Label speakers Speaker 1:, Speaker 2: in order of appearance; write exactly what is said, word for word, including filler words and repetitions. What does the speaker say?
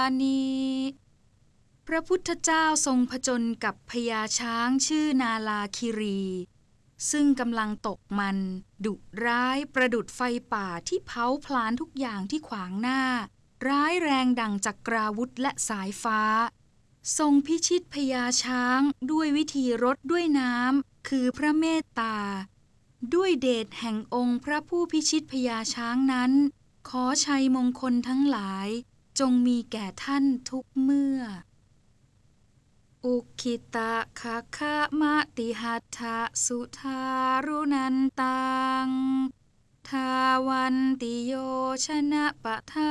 Speaker 1: นิพระพุทธเจ้าทรงผจญกับพญาช้างชื่อนาลาคิรีซึ่งกำลังตกมันดุร้ายประดุจไฟป่าที่เผาพลาญทุกอย่างที่ขวางหน้าร้ายแรงดั่งจักราวุธและสายฟ้าทรงพิชิตพญาช้างด้วยวิธีรดด้วยน้ำคือพระเมตตาด้วยเดชแห่งองค์พระผู้พิชิตพญาช้างนั้นขอชัยมงคลทั้งหลายจงมีแก่ท่านทุกเมื่ออุคิตะคาคะมะติหัตถะสุทารุนันตังทาวันติโยชนะปะทะ